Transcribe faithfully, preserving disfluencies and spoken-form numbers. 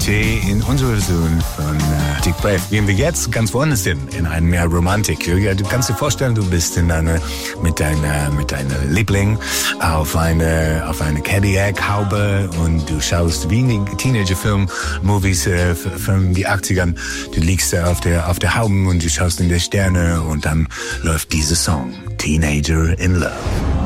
Klischee in unserer Version von äh, Dick Brave. Gehen wir jetzt ganz woanders hin, in eine mehr Romantik. Ja, du kannst dir vorstellen, du bist in eine, mit deiner, mit deiner Liebling auf eine, auf eine Cadillac-Haube und du schaust wie in Teenager-Film-Movies äh, von die achtzigern. Du liegst da auf der, auf der Haube und du schaust in die Sterne und dann läuft dieser Song, Teenager in Love.